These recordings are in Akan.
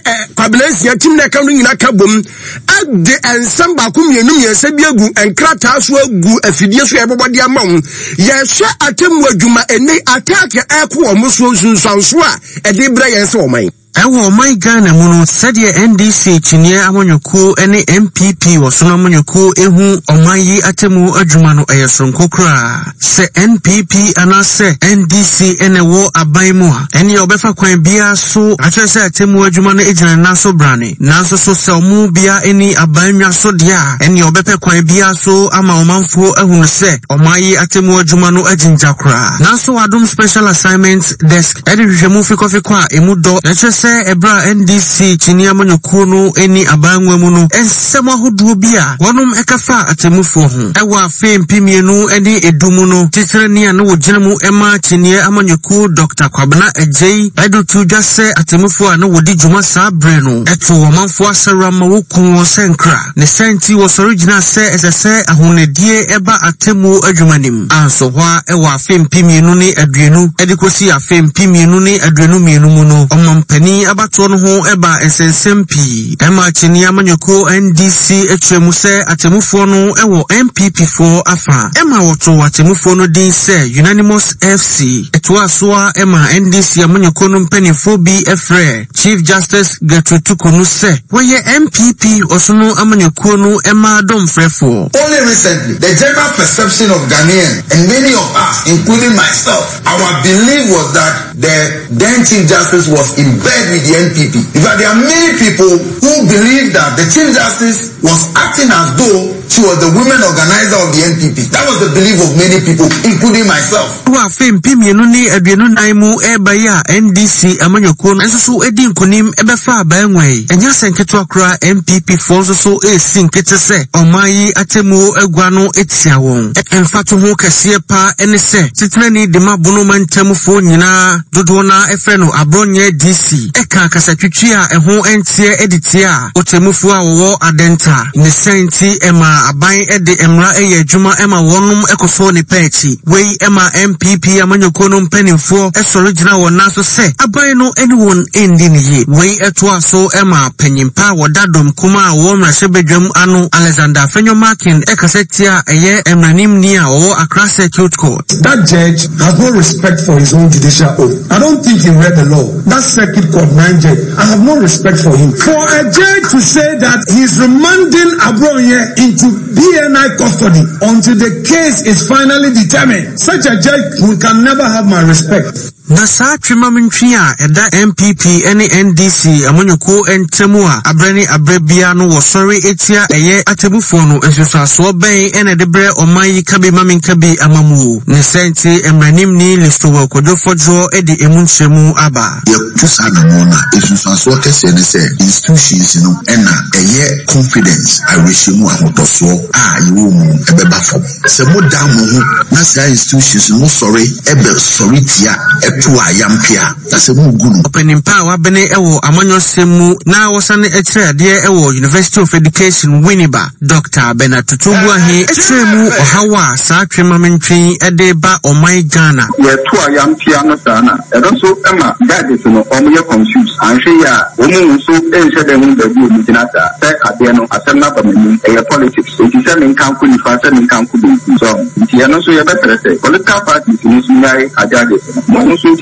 kwabelansia tim na ka no nyina ka bom ade ensamba ko mienum yensa bi agu enkrata so agu afidie so ebobode amam ye hwe atemu adwuma ene attack eko omo so sunsanso a ede bra yensa oman Ewo my Ghana muno said ye NDC chinie amonyoko ene MPP wasono amonyoko ehu omayi atemu adwuma no eyesonko kra se NPP anase NDC ene wo abaimu a ene obefa kwan bia so atwese atemu adwuma no ejina naso brane nanso so se omu bia eni abanwa so dia ene obepe kwan bia so ama omanfo ehunu se omayi atemu adwuma no ajinja kra nanso adom special assignment desk ede hwehwemu fikofiko a emudo atwese ebra NDC chinia manyoko no eni abanwa mu no ensem ahodo bia wonum ekafa atemufo ho ewa afi mpimienu eni edumu no titrani anu wogina mu ema chinia amanyoko Dr. Kwabena Ejei edo jase atemufo anu wodi dwuma sa bre no eto womanfo asara ma wokun senkra ne senti wo original se esese ahonedie eba atemu adwumanim anso hwa ewa afi mpimienu ni aduenu edikosi afi mpimienu ni aduenu mienu mu no omampani abato no ho eba SNSMP ema chini amanyoko NDC etwemu se atemufo no ewo MPP for afa ema woto atemufo no din se Unanimous FC etwa soa ema NDC amanyoko no mpanifo bi efre Chief Justice Gatutuko no se weye MPP osono amanyoko no ema dom frefo. Only recently the general perception of Ghanaians and many of us including myself, our belief was that the then Chief Justice was in bed with the NPP. In fact, there are many people who believe that the Chief Justice was acting as though she was the women organizer of the NPP. That was the belief of many people, including myself. Wa fem pimienu ni aduenu naimu ebaya NDC amanyoko nso so edi nkonim ebefa abanwai. Enya senketo akra MPP fonso so esinkete se omayi atemu agwa no etia won. Emfato ho kase pa ene se titrani de mabono mantamfo nyina dodo na efe no abronye DC. Eka kasatwitwi a eho entie editia otemufo a wo adenta ne senti ema aban ede emra eye adwuma ema wonum ekoso ne pechi wei ema MPP amanyoko no mpanimfo esoro gina wona so se aban no anyone endi ne ye wei eto aso ema panyimpa wodadom kuma wo mrahye bedwam anu Alexander Fenyo Markin ekasetia eye emranim ni a wo Accra Circuit Court. That judge has no respect for his own judicial oath. I don't think he read the law. That Circuit Court 9 judge, I have no respect for him. For a judge to say that he's remanding Abronye into BNI custody until the case is finally determined, such a judge can never have my respect. Nasa twimamntwia eda MPP ene NDC amanyoko entemu a abrani abrebia no wo sori etia eye atebufo no ensusaso ben ene debre omayi kabi maminkabi amamu ne senti emranim ni listo wo kodofodjo edi emunchemu aba ye tusa na mona ensusaso kese ne se institutions no ena eye confidence arishemu ahotoso a yiwo mu ebeba fom se moda mo hu na say institutions no sori ebe sori tia to ayampia that's a mugunu opening power bene ewo amanyosemu na wosane etrade ewo University of Education Winneba Dr. Benatutubu ahe etremu ohawa sa twemamntwi edeba omai Ghana ye to ayampia no sana edo ema guys no omoye confused anhwe ya omu so enhwe de hu da bi omutinata se ade no asemna bamani e politics enti se menkan ko ni fa se menkan ko bi so enti eno so ye betre se political parties ni sunyai ajade mo so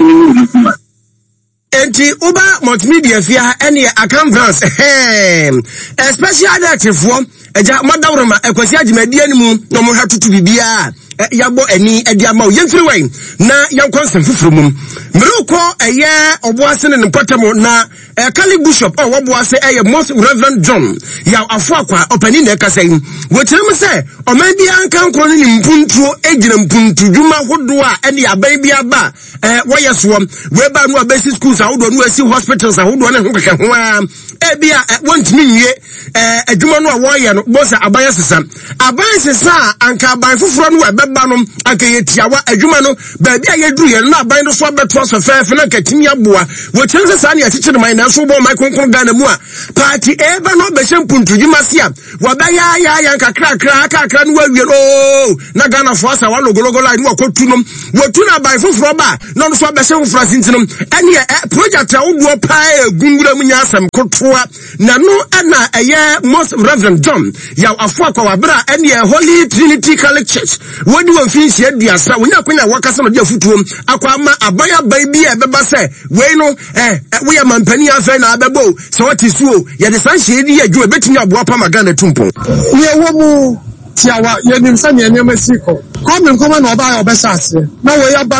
enti uba multimedia fia ene accountants especially active for eja madawroma ekwasi agimadi animu no mo hatutu bibia yabo eni edi ama yemfiri wen na yankonsem fufurumum meruko eye oboase ne mpotamo na Kali Bishop or woboase eye most Reverend John ya afakwa opani na kasen wotirem se o man bia ankan kro ni mpuntuo egina mpuntu dwuma hodo a ene aban bia ba woyeso we ba no abesi schools ahodo no asi hospitals ahodo na honkeka ho a bia wontimi nwie adwuma no a woye no bosa aban sesa anka aban fufuro no bebanum akaye tiawa adwuma no ba bia ye duru ye na aban no so abeto so fefe na katimi aboa wo chense sa na ya chichire man na so bo mai konkon Ghana mu a party eba no be shempuntu dwuma sia wo ba ya kakra no wawie no na Ghana for asa wa logologo line wo kotu no wo tu na bai foforo ba no so be shem frasintinum ene project a wo bo pa egungura mu nya asem kotoa na no ana eye Most Reverend John ya afo akwa wabra ene Holy Trinity Catholic Church wodi won finhie duasa wonya kwanya wakasa no dia futuom akwa ma abaya bai bia ebeba se we no we mampani afa na abebo so what is so ye de san hie di adwo betumi aboa pa Ghana tumpo we wo mu tiawa ye nim sa ne masiko come nkoma na oba ya obesa ase na we yaba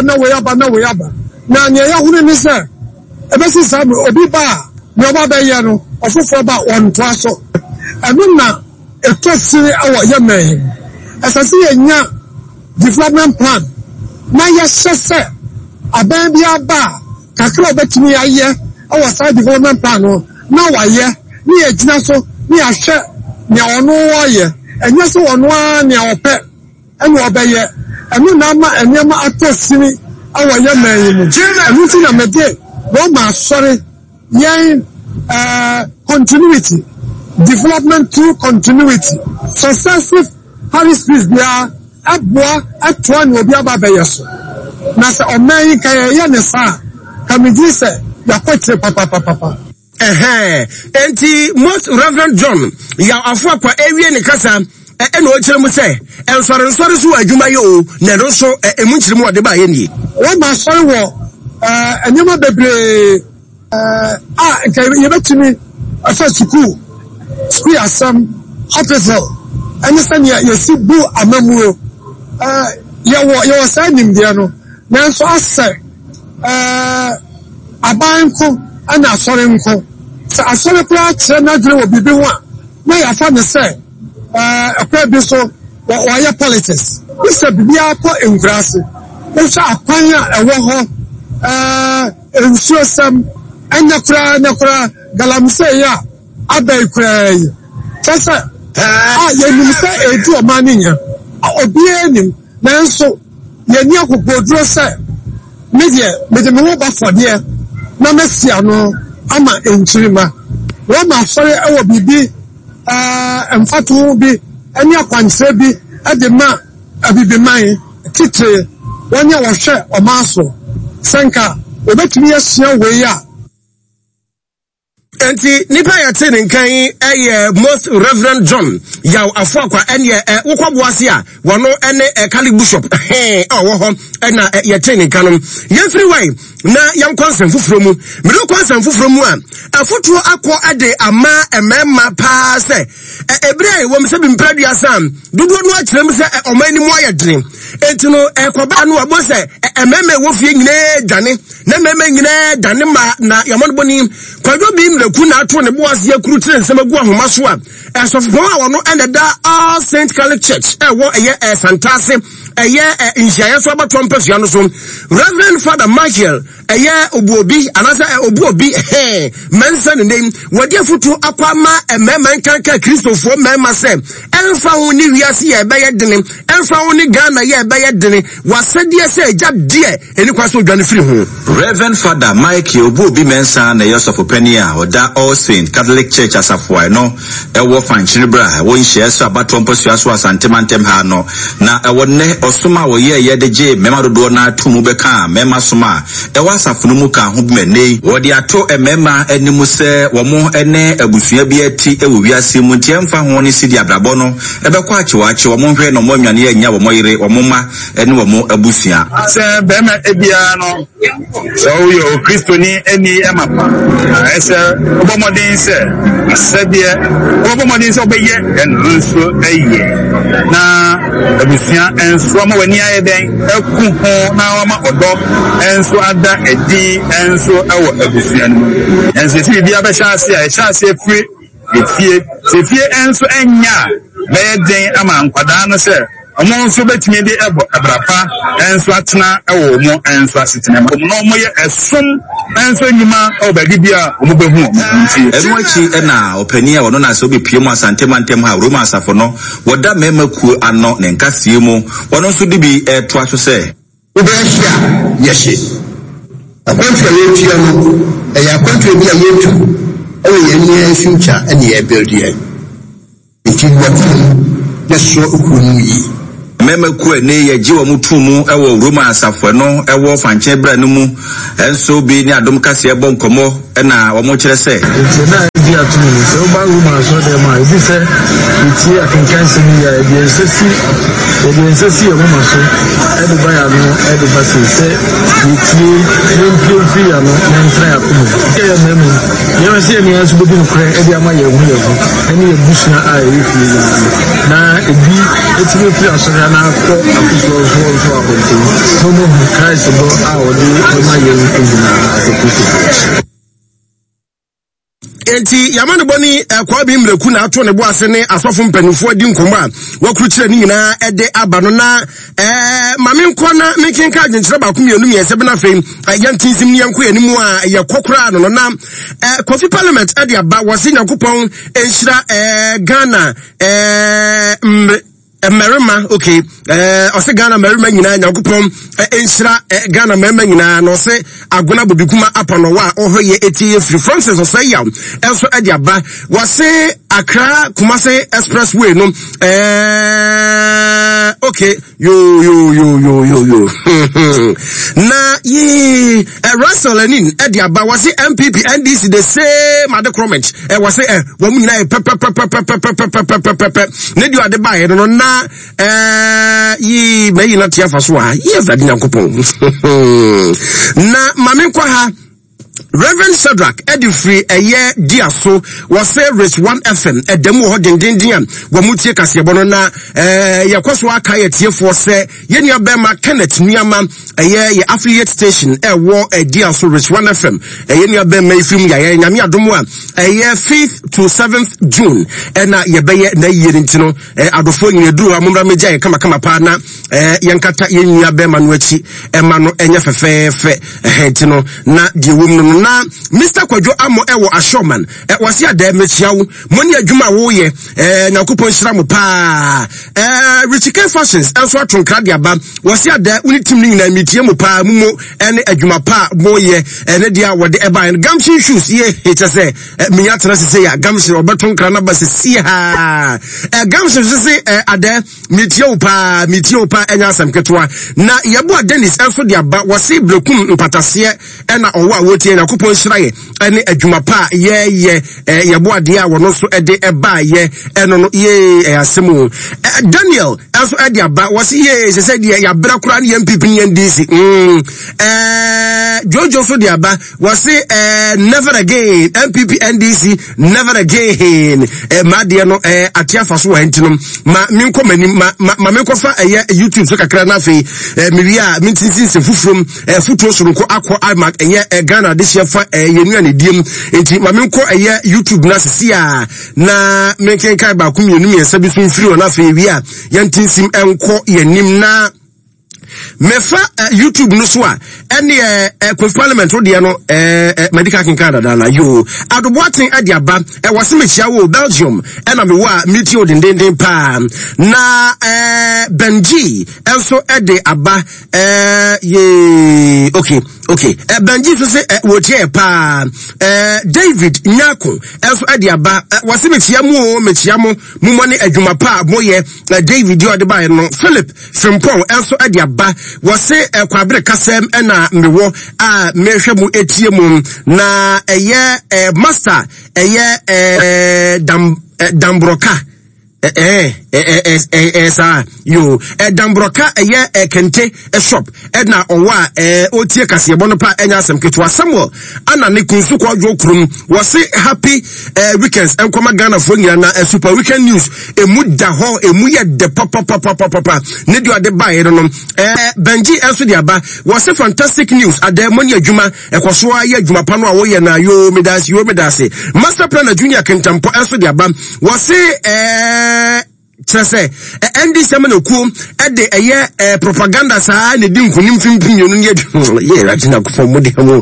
na nye ya hunu ni se ebesi sa obi ba na oba ba ye no ofofo ba on to aso anu na etosiri awo ye men asase ye nya development plan na ye sese aban bia ba kakra betumi aye awo sa development plan no na waye ni ejina so ni ahwe ni ono waye enye so ono a ni ope ene obeye enu na ma enyema atosiri awo ye men mu enu ti na mede no ma sorry yen continuity development through continuity successive Harris Peace bia aboa atwa ni obi ababeye so na se oman kan ye ne sa kamiji se yakotre papa enti Most Reverend John ya afo akwa ewie ne kasa ene o kire mu se ensore so adwuma yo na no so emu kire mu ode ba ye ni wo ma sori wo enyema bebre nke ye betimi afa school asam hospital ene sani ye sibu amamuo ye wo sa nim dia no nanso ase abanko ana asore nko sa asore pra kire na dre wo bibi ho a na ya fa ne se akwa bi so wo ya politics bisa bibi akọ engrase wo sha akwan a ewo ho ensuosam anyakura galamse ya abai krai sasa ye nim se edu o maninya obi enim nanso ye ni akopodro se media me wo ba fode na mesia no ama enchirima wo ma sori ewo bibi emfatu bi eni akwanse bi ade ma abibi man titre wonya wo hwe o maso senka obetumi asia we ya enti nipa ya tene nkan Most Reverend John ya afọ akwa ene wokọboase a wono ene Kali Bishop wo ho na ya tene nkan no yefri wai na yam konsem fufuro mu me konsem fufuro mu a afotuo akọ ade ama emema pa se ebre wo mse bi mpradua sam dudu no akirem se omani mu ayedren enti no ekoba no abo se emema wo fie nyine dwane na emema nyine dwane ma na yamon boni kwadwo bi mleku na ato ne boase yakuru tire nsem agu ahoma so a esofo a wono ene da All Saint Catholic Church wo eye Santase eye injaya so abato mpasua no so Reverend Father Michael eye obuobi anasa obuobi mensa ne name wodi afutu akwama emema nkanka Kristofo mema se enfa ho ni wiase ye beye dene enfa ho ni Ghana ye beye dene wasadie se eja die eni kwaso dwane firi ho Reverend Father Michael obuobi mensa na yosofo pani a oda All Saint Catholic Church asafo no ewo fanchiri bra wo nhye so abato mpasua so asantemantem ha no na ewo ne osoma wo ye de je mema dodo na atumu beka mema soma ewo asafo no mu ka ho bmene wo de ato emema animu se wo mo ene abusua bi ati ewo wiase mu ntiemfa ho ne sidi abrabo no ebekwa achiwachi wo mo hwe no mo nwane anya wo mo yire wo mo ma ene wo mo abusua se bema ebia no so yo Christoni eni emapa ese obomodin se asebie obomodin se obeye enso eye na abusua enso ma wani ayeden eku ho na wama odo enso ada edi enso ewo abusua no enso ti bia be chance a chance free efie enso enya be den ama nkwada no se ɔmo nso betumi de ɛbɔ abrapa ɛnso atena ɛwɔ ɔmo ɛnso asetena mu ɔmo na ɔmo yɛ ɛsom ɛnso nyima ɛwɔ baabi bi a ɔmo bɛhu ɔmo nti ɛno akyi ɛna ɔpani a ɔno na sɛ obepie mu asantemantem ha Roma asafo no wɔda mɛma kuo ano ne nkasie mu ɔno nso de bi ɛtoa so sɛ wobɛhyia yɛhye akwantua yɛtua no ɛyɛ akwantua bi a yɛtu ɛwɔ yɛn nyɛ future ɛne yɛ build yɛn nti wɔtum na so okuru no yi mɛma kuo ne yɛgye wɔ mu tu mu ɛwɔ Roma asafo no ɛwɔ fankyɛn bra no mu ɛnso bi ne adom kaseɛ bɔ nkɔmmɔ ɛna wɔn kyerɛ sɛ di atumu ni sɛ ɔba Roma so de ma ebi sɛ etie akenkan sɛ ni ya ebi nsɛsi ɛwɔ ma so ɛde ba ya no ɛde ba sɛ etie yɛmpio fi ya no na ntra ya kumu kɛ yɛ mɛmu yɛn sɛ ni aso bobi no korɛ ɛde ama yɛ hu ɛne yɛ busua a ɛyɛ fi ya na ebi etimi fi asɔre na akɔ afuso so abɔnten so mo hu Christ bɔ a ɔde ɛma yɛ nyina asɛ enti yamane boni kwa bi mreku na ato ne bo ase ne asofo mpanifo adi nkomo a wakuru kire ni nyina ede aba no na mame nko na mekenka agyenkyere ba komienu miese bena fei yantinsim ne yanko yanimu a ye kokora no na Kofi Parliament ade aba wase Nyankopon enhyira Ghana Merima, okay. Ose Ghana Merima nyina Nyankopon enhyira Ghana Merima nyina no se agona bobikuma apano wa ohye etie free Francis ose ya enso ade aba wase Accra Kumasi Expressway no okay yo na ye Russell Lenin ade aba wase MPP NDC the same adekromage wase wamu nyina ne dio ade ba no na yi meyi na tia faso a yes ade Nyankopon na mamenkwa ha Reverend Shadrach Edifree Diaso was say Rich 1 FM edemu ho dendendin wamutie kasebo no na yakoso aka ye tiefo se yeni abema Kenneth Nuama ye affiliate station wo Diaso Rich 1 FM yeni abema ifim ya nyame adomo a 5th to 7th June na ye beye na yiri ntino adofo nyina duru amumra meja ye kama pa na yankata yeni abema no achi ema no enya fefefe ntino na die wom na Mr. Kwadwo Amo ewo Ashoman wasi ade mechiawo moni adwuma wo ye Nyankopon hyira mo pa Richike Fashions enso atonkra de aba wasi ade unitim ni nyina mitie mo pa mumo ene adwuma pa mo ye ene dia wode eba Gamshin shoes ye hese minya tena sese ya Gamshin obetonkra na ba sese ha Gamshin sese ade mitie wo pa enya asam ketwa na yebo Dennis enso de aba wasi blekum mpatase ena owo a wotie Nyankopon hyira ye ene adwuma pa ye yebo ade a wono so ede eba ye eno no ye asemu Daniel enso ade aba wasi ye sese de ya bra kura ne MPP ne NDC Jojo so de aba wasi never again MPP NDC never again ma de no atia faso wa ntino ma minko mani ma minko fa YouTube so kakra na fe mi a mintinsin se fufrom futuro so nko akọ iMac Ghana de fa yenu ane diem enti ma minko YouTube na sisi a na menkenkai ba kumienu miensa bi so mfiri na fe wi a yantinsim enko yenim na mefa YouTube no so a ene Kofi Parliament wo de no medical kinkan da yo adoboaten ade aba wase mechia wo Belgium ena me wo a meeting odendenden pa na Benji enso ade aba ye okay Benji so se wo tie pa David Nyako enso ade aba wase mechia mo mo ne adwuma pa moye David yo ade ba no Philip Frimpong enso ade aba wase kwabre kasem ena mewo a mehwemu etie mu na master dambroka sa yo dambroka kente shop na owa otie kasebo no pa enya asem ketwa Samuel ana ne kunsu kwa dwo krum wase happy weekends enkoma Ghana fo nyina na super weekend news emu da ho emu ye de papa ne dio ade bae no Benji enso de aba wase fantastic news ade moni adwuma ekoso aye adwuma pa no a wo ye na yo medase master plan junior kentampo enso de aba wase Say Andy Semenoku at the propaganda sa ne din kunim fimpim yonu ne ratina ko for modiamo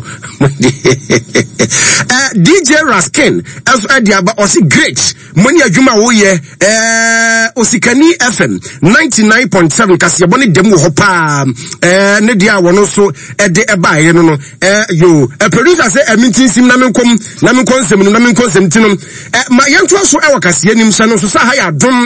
DJ Raskin as adiaba osi great money adwuma wo ye Osikani FM 99.7 kaseboni demu ho pa ne dia wono so de eba ye no yo producer say emintin sim na menkom nsem tinom ma yanto so e wakase nim se no so sa ha ya dom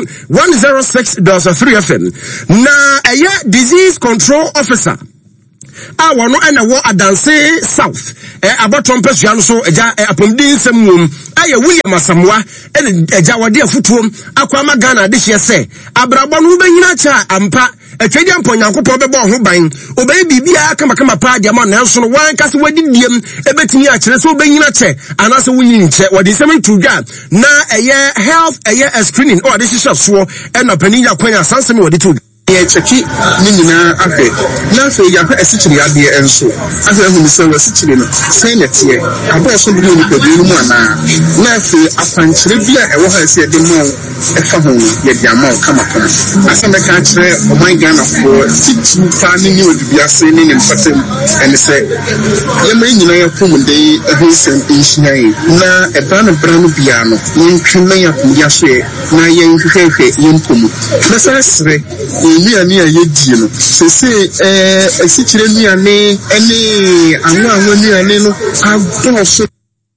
106.3 FM na disease control officer wono na wo adanse south abatom pesua no so eja apomdin samwom William Asamoah eja wade afutuom akwama Ghana de hye se abrabo no benyina cha ampa atwedi amponyankopɔ bɛbɔ ho ban obey bibia kama pa dia ma na nso no wan kase wadi diem ebetimi a kyerɛ so obenyina kyɛ anase wonyi nkyɛ wadi sɛm tudwa na health screening o de hyehyɛ so na paninya kwanya sansem wadi tudwa cheki ni nyina ahwe na so ya hwe asikyiri ade enso ase hu ni se wasikyiri no sai na tie abo so bi ni pɛdu mu ana na se afankyere bi a ɛwɔ ha se de mu ɛfa ho ye dia ma kama ase me ka kyerɛ o my Ghana for titu pa ni ni odubia se ni mpatem ɛne se ye me nyina ya kum de ɛho se nhyiae na ɛba no bra no bia no ntwe ya kum ya so na ye nhwehwehwe ye mpomu na sa sere Niani ayedi no sese esikyire niani ene anwa niani no adoso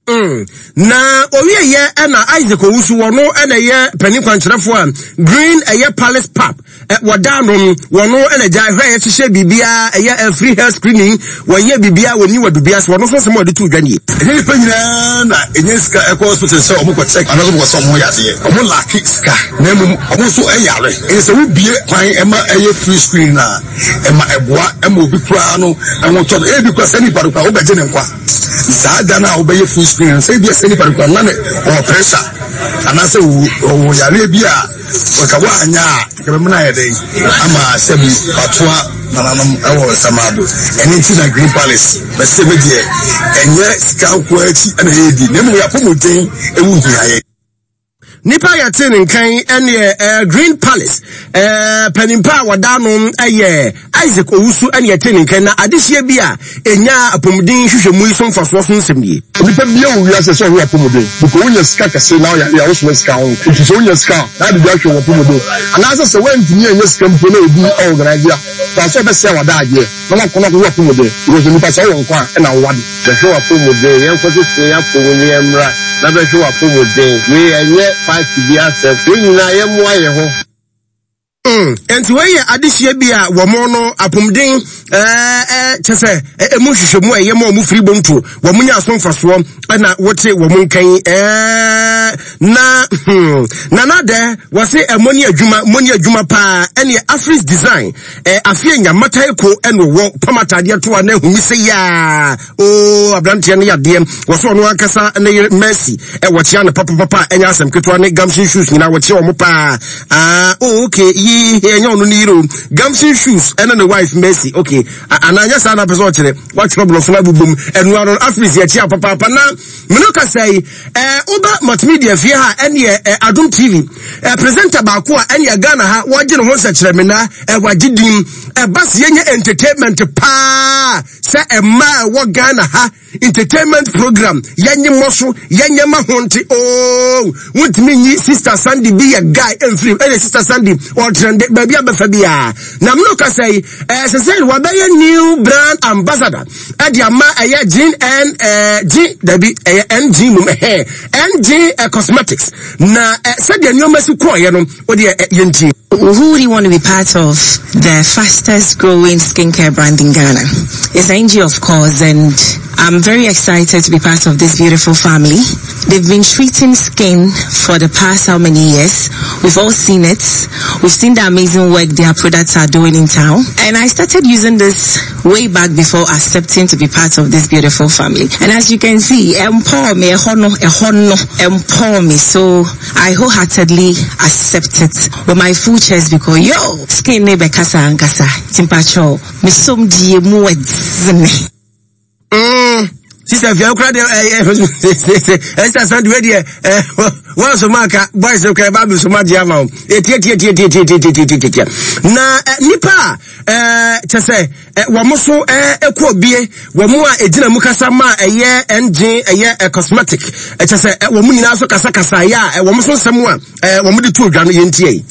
na owie ye na Isaac Owusu wono na ye pani kwankyerefo a Green Palace Pub wadanom wono na jai hwe hyehyɛ bibia free health screening wɔyɛ bibia woni wadubia so wono so sɛm wɔde to dwane ɛhe panyina na enye sika ɛkɔ hospital sɛ ɔmo kɔ check anaso kɔ sɛ ɔmo yade ɔmo laki sika na mu ɔmo so ɛyare ɛsɛ wo bie kwan ɛma free screening na ɛma ɛboa ɛma obi kura no ɛmo tɔ ebi kɔ sɛ ni paru kwa wo bɛgye ne nkwa saa da na wo bɛyɛ free screening sɛ bi sɛ ni paru kwa na ne ɔ pressure anase wo yare bi a wakawa anya kemena yede ama sebi patwa nananom ewo samado eni ti na Green Palace bese be die enye sika ko achi na yedi nemu ya pomuden ewu hiaye nipa yate nkan ene Green Palace penimpa wadanom Isaac Owusu ene yate nkan na adehye bi a enya apomuden hwehwemu yi so mfaso so nsɛmnie nipa bia wo wi ase so wo apomuden buko wonya sika kase na ya wo so sika ho nti so wonya sika na de bia hwe wo apomuden anase se wantini enya sika mpo na obi organize a so be se wada aje na na kono wo apomuden wo nipa so wo nkwa na wo wade be hwe wo apomuden yen ko so ya apomuden emra na be hwe wo apomuden we enye 5 bia se nyina ye mo aye ho enti we ye adehye bi a wo mo no apomden chese emu hwehwemu eye mo mu firi bomto wo munya asomfaso na wote wo mun kan na de wose moni adwuma pa ene Afris design afie nyamata eko ene wo pamatade to na ehumi se ya abrante ne yade wose ono akasa ne Mercy wo chia ne papa enya asem keto ne Gamshin shoes nyina wo chia wo mo pa okay enya ono ni hero Gamshin shoes ene ne wife Mercy okay ananya sa na person kire wa trouble so na bubum enu aro Afris ya chia papa na menoka say oba multimedia fie ha ene Adum TV presenter ba ko ene Ghana ha waje ne ho sekire me na wagidin bas yenye entertainment pa se ema wo Ghana ha entertainment program yenye moso yenye mahonte wontimi nyi Sister Sandy be a guy free Sister Sandy or trend baby abefa bia na menoka say say wa be new brand ambassador adiama Jean and G dabi NG mum NG cosmetics na said the new message koye no odi yenti. Who would you want to be part of the fastest growing skincare brand in Ghana? It's NG, of course, and I'm very excited to be part of this beautiful family. They've been treating skin for the past how many years? We've all seen it. We've seen the amazing work their products are doing in town. And I started using this way back before accepting to be part of this beautiful family. And as you can see, empower me. So I wholeheartedly accept it with my full chest because skin nebe kasa ankasa timpacho misom die mu edzme. sister fia okra de esa sand we de one so maka boys okra ba so ma dia ma tie na nipa chese wo mo so ekọ bie wo mo a ejina mu kasa ma eye engine eye cosmetic chese wo mo nyina so kasa ya wo mo so nsem a wo mo de to odwa no yentie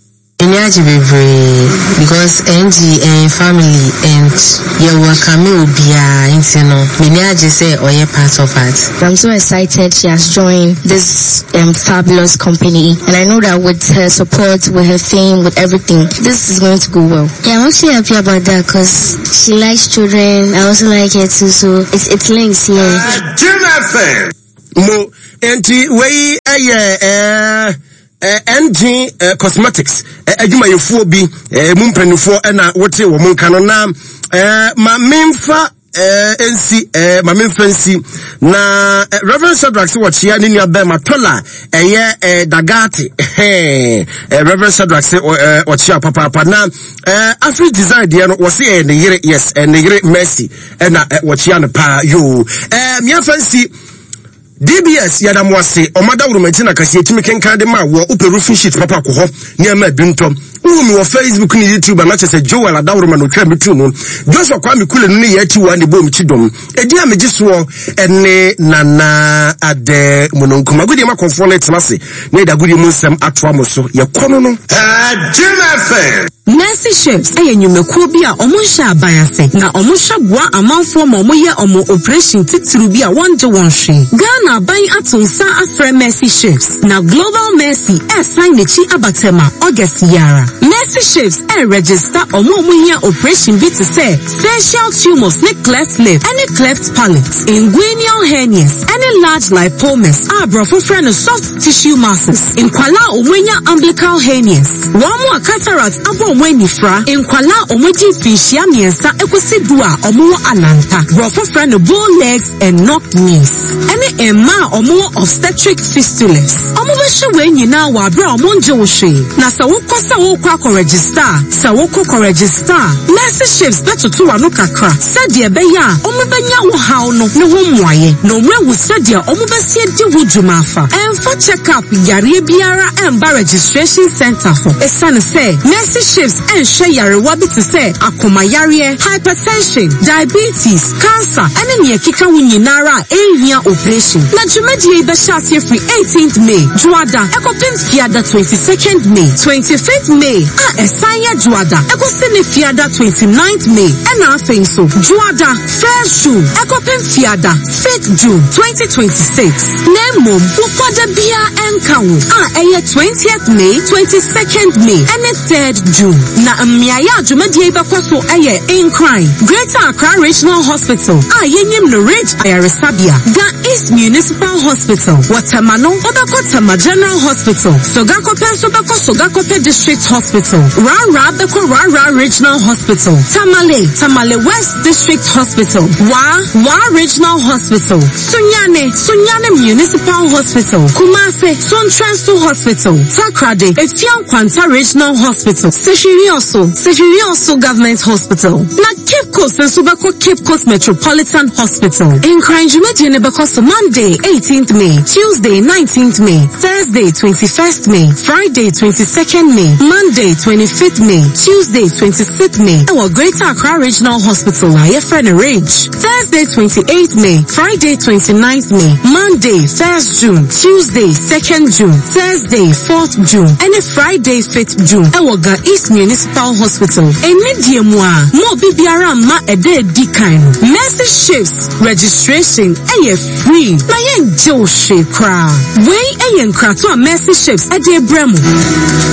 because NG and family and your work will be say or your part of it. I'm so excited she has joined this fabulous company, and I know that with her support, with her fame, with everything, this is going to go well. Yeah, I'm actually happy about that because she likes children. I also like it too, so it's links here. Mo enti we NG Cosmetics adwuma yefo bi mu mpanifo na wote wo monka no na ma memfa nsi na Reverend Shadrack se wachia ni nua be matola dagati Reverend Shadrack se wachia papa na Afri design de no wo se ne yire yes ne yire Mercy na wachia no pa yo me fancy DBS yadamwase omada urumentina kasi etimi kenkan de ma wo roofing sheet papa ko ho ne ma bintom umi wo Facebook ni YouTube na chese Joel adawroma no twa metu no Joshua Kwame Kule no ye ati wa ne bom chidom edi amegiso ene nana ade mononkuma gudi ma konfo na tmase ne da gudi mu nsem atoa mo so ye kono no JMF Mercy Chefs nyumekuo bi a omo hya abayase na omo hwabua amanfo ma omo ye omo operation titiru bi a wonje wonhwe Ghana ban atonsa afre Mercy Chefs na Global Mercy sign the chi abatema August yara Mercy Chefs register omo hia operation bi to say facial tumors ne cleft lip any cleft palate inguinal hernias any large lipomas brofo friend soft tissue masses in kwala omwenya umbilical hernias one cataract abo Wenifra in Kuala Omoji Fishia Miensa Equisidua Omo Ananta, Brofo friend bone legs and knocked knees. Any Emma Omo obstetric fistulas. Omobesha when you now are bra Monjoshi. Nasawoko Sawoko register, Sawoko register. Mercy Chefs better to Anukakra. Sadia Beya, Omobenya how no Mwaye, no one will sadia Omobesia di Wujumafa. And for check up Yari Biara and Bar Registration Center for a son say Mercy Chefs and share wabi to say akomayare hypertension diabetes cancer and any kika wunyinara area operation na jumedi be share free 18th May Juada ekopim fiada 22nd May 25th May esanya Juada ekosene fiada 29th May and afin so Juada 1st June ekopim fiada 5th June 2026 nemo bukoda bia enkawo 20th May 22nd May and 3rd June na miaya jumadi bekoso in crime Greater Accra Regional Hospital yenyim no Ridge Ayaresabia Ga East Municipal Hospital Watermano Obakotama General Hospital Sogakope Sogakope District Hospital Rara Beko Rara Regional Hospital Tamale West District Hospital Wa Regional Hospital Sunyane Municipal Hospital Kumase Sontranso Hospital Takrade Efian Kwanta Regional Hospital Sefirioso Government Hospital. Na Cape Coast and Subako Cape Coast Metropolitan Hospital. In Kranjumeti Nebakoso Monday 18th May, Tuesday 19th May, Thursday 21st May, Friday 22nd May, Monday 25th May, Tuesday 26th May. Our Greater Accra Regional Hospital, Ayefrena Ridge. Thursday 28th May, Friday 29th May, Monday 1st June, Tuesday 2nd June, Thursday 4th June, and Friday 5th June. Our East Municipal Hospital. Mediumwa, mo bibiara ma ede dikan. Mercy Chefs registration free. Na yen Joe Shekra. We yen kra to Mercy Chefs ede bremo.